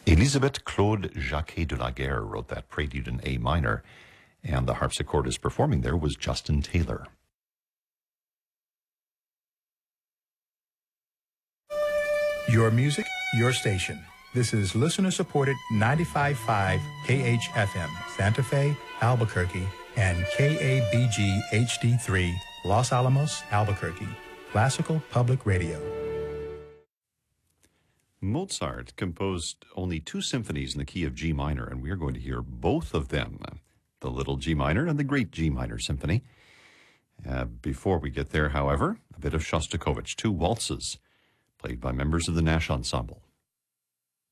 Elisabeth Claude Jacquet de la Guerre wrote that prelude in A minor, and the harpsichordist performing there was Justin Taylor. Your music, your station. This is listener-supported 95.5 KHFM, Santa Fe, Albuquerque, and KABG HD3, Los Alamos, Albuquerque. Classical Public Radio. Mozart composed only 2 symphonies in the key of G minor, and we are going to hear both of them, the Little G Minor and the Great G Minor Symphony. Before we get there, however, a bit of Shostakovich, 2 waltzes, played by members of the Nash Ensemble.